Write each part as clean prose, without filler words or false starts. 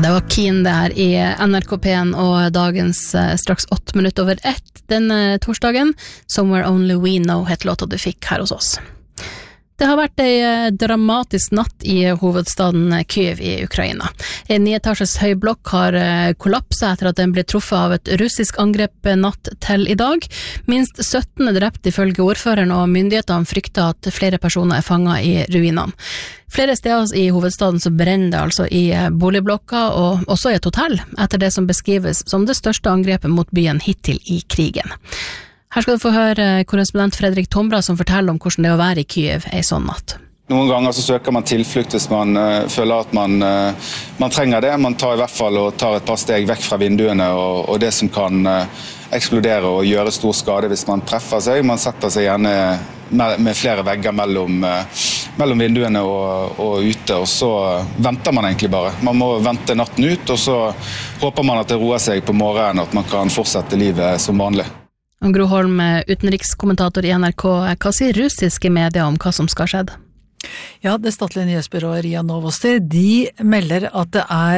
Det var Keen det her i NRK P1 og dagens straks 8 minutter over 1 den torsdagen. Somewhere Only We Know het låta du fikk her hos oss. Det har vært en dramatisk natt i hovedstaden Kyiv i Ukraina. En 9-etasjes høy blokk har kollapset etter at den ble truffet av et russisk angrep natt til i dag. Minst 17 er drept ifølge ordføreren, og myndighetene frykter at flere personer er fanget i ruinene. Flere steder i hovedstaden så brenner det altså i boligblokka og også i et hotell, etter det som beskrives som det største angrepet mot byen hittil i krigen. Her skal du få høre korrespondent Fredrik Tombra som forteller om hvordan det er å være i Kyiv en sånn natt. Noen ganger så søker man tilflukt hvis man føler at man trenger det. Man tar i hvert fall og tar et par steg vekk fra vinduene og det som kan eksplodere og gjøre stor skade hvis man treffer seg. Man setter seg gjerne med flere vegger mellom vinduene og ute, og så venter man egentlig bare. Man må vente natten ut, og så håper man at det roer seg på morgenen, at man kan fortsette livet som vanlig. Gro Holm, utenrikskommentator i NRK, hva sier russiske medier om hva som skal skjedd? Ja, det statlige nyhetsbyrået RIA Novosti, de melder at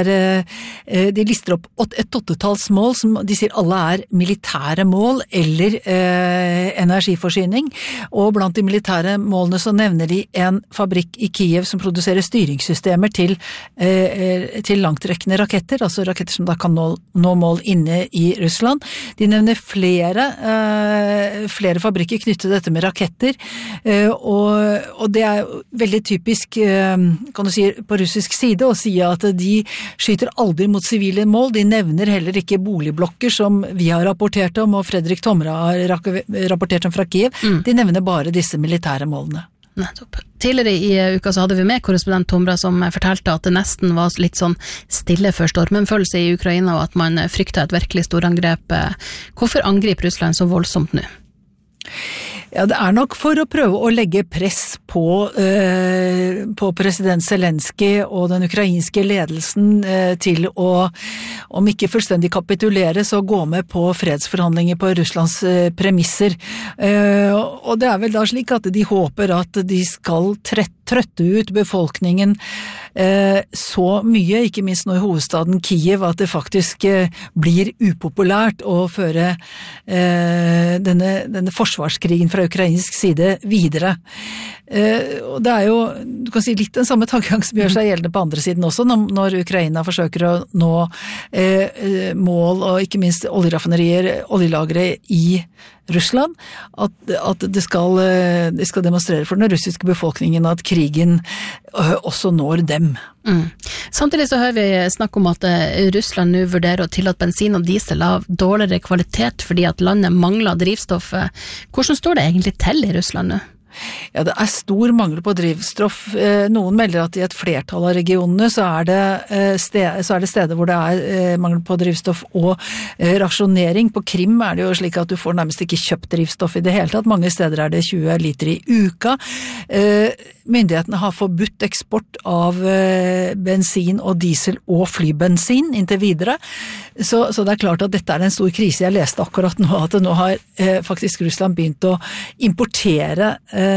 de lister opp et 8-talls mål som de sier alle er militære mål eller energiforsyning, og blant de militære målene så nevner de en fabrikk i Kyiv som produserer styringssystemer til langtrekkende raketter, altså raketter som da kan nå mål inne i Russland. De nevner flere fabrikker knyttet til dette med raketter, og det er veldig typisk, kan du si, på russisk side å si at de skyter aldri mot sivile mål. De nevner heller ikke boligblokker som vi har rapportert om, og Fredrik Tomra har rapportert om fra Kyiv. De nevner bare disse militære målene. Nettopp. Tidligere i uka så hadde vi med korrespondent Tomra som fortalte at det nesten var litt sånn stille før stormenfølelse i Ukraina, og at man fryktet et virkelig storangrep. Hvorfor angriper Russland så voldsomt nå? Ja, det er nok for å prøve å legge press på president Zelenskyj og den ukrainske ledelsen til å, om ikke fullstendig kapitulere, så gå med på fredsforhandlinger på Russlands premisser. Og det er vel da slik at de håper at de skal trøtte ut befolkningen så mye, ikke minst nå i hovedstaden Kyiv, at det faktisk blir upopulært å føre denne forsvarskrigen fra ukrainsk side videre. Og det er jo, du kan si, litt den samme tankegang som gjør seg gjeldende på andre siden også, når Ukraina forsøker å nå mål og ikke minst oljeraffinerier, oljelagre i Russland, at de skal demonstrere for den russiske befolkningen at krigen også når dem. Samtidig så hører vi snakk om at Russland nå vurderer å tillate bensin og diesel av dårligere kvalitet fordi at landet mangler drivstoff. Hvordan står det egentlig til i Russland nå? Ja, det er stor mangel på drivstoff. Noen melder at i et flertall av regionene så er det steder hvor det er mangel på drivstoff og rasjonering. På Krim er det jo slik at du får nærmest ikke kjøpt drivstoff i det hele tatt. Mange steder er det 20 liter i uka. Myndighetene har forbudt eksport av bensin og diesel og flybensin inntil videre. Så det er klart at dette er en stor krise. Jeg leste akkurat nå at nå har faktisk Russland begynt å importere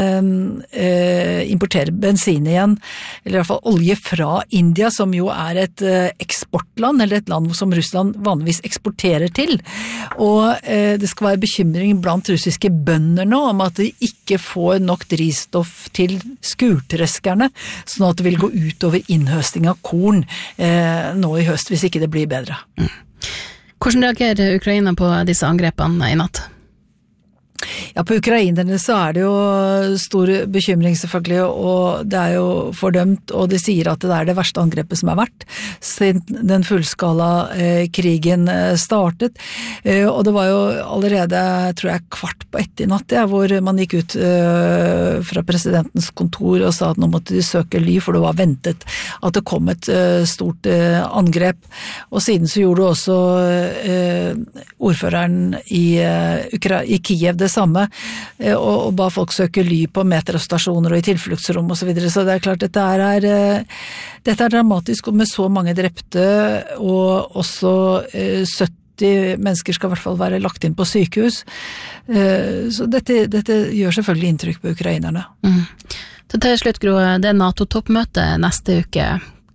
bensin igjen, eller i hvert fall olje fra India, som jo er et eksportland, eller et land som Russland vanligvis eksporterer til. Og det skal være bekymring blant russiske bønder nå om at de ikke får nok drivstoff til skurtreskerne, sånn at det vil gå ut over innhøsting av korn nå i høst, hvis ikke det blir bedre. Hvordan reagerer Ukraina på disse angrepene i natt? Ja, på ukrainerne så er det jo stor bekymring selvfølgelig, og det er jo fordømt, og de sier at det er det verste angrepet som er vært siden den fullskala krigen startet. Og det var jo allerede, tror jeg, 1:15 i natt, hvor man gikk ut fra presidentens kontor og sa at nå måtte de søke ly, for det var ventet at det kom et stort angrep. Og siden så gjorde også ordføreren i Kyiv det samme, og ba folk søke ly på metrostasjoner og i tilfluktsrom og så videre. Så det er klart, dette er dramatisk, og med så mange drepte, og også 70 mennesker skal i hvert fall være lagt inn på sykehus. Så dette gjør selvfølgelig inntrykk på ukrainerne. Så til slutt, Gro, det er NATO-toppmøte neste uke.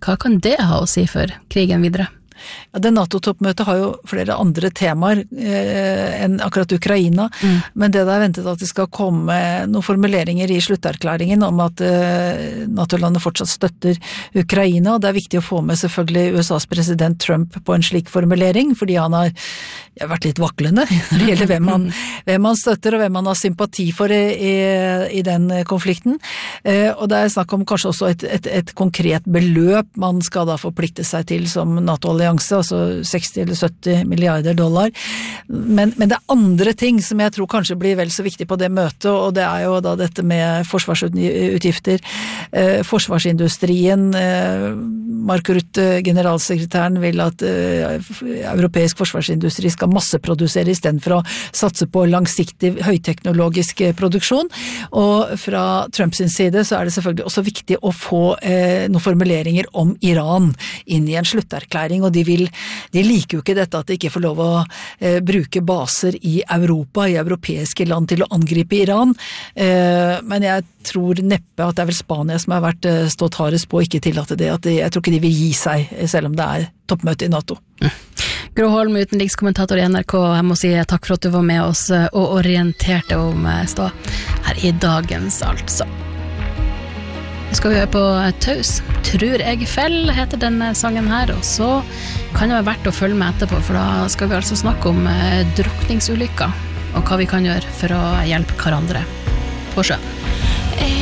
hva kan det ha å si for krigen videre? Ja, det NATO-toppmøtet har jo flere andre temaer enn akkurat Ukraina, men det er ventet at det skal komme noen formuleringer i slutterklæringen om at NATO-landet fortsatt støtter Ukraina, og det er viktig å få med selvfølgelig USAs president Trump på en slik formulering, fordi han har vært litt vaklende når det gjelder hvem han støtter og hvem han har sympati for i den konflikten, og det er snakk om kanskje også et konkret beløp man skal da forplikte seg til som NATO-allianse, altså 60 eller 70 milliarder dollar. Men det er andre ting som jeg tror kanskje blir vel så viktig på det møtet, og det er jo da dette med forsvarsutgifter, forsvarsindustrien. Mark Rutte, generalsekretæren, vil at europeisk forsvarsindustri skal masseprodusere i stedet for å satse på langsiktig høyteknologisk produksjon. Og fra Trumps side så er det selvfølgelig også viktig å få noen formuleringer om Iran inn i en slutterklæring, og de liker jo ikke dette at de ikke får lov å bruke baser i Europa, i europeiske land til å angripe Iran, men jeg tror neppe at det er vel Spania som har stått hardest på å ikke tillate det, jeg tror ikke de vil gi seg, selv om det er toppmøte i NATO. Gro Holm, utenrikskommentator i NRK, jeg må si takk for at du var med oss og orienterte om stå her i dagens altså. Nå skal vi høre på Taus. Tror jeg fell heter denne sangen her, og så kan det være verdt å følge med etterpå, for da skal vi altså snakke om drukningsulykker, og hva vi kan gjøre for å hjelpe hverandre på sjøen.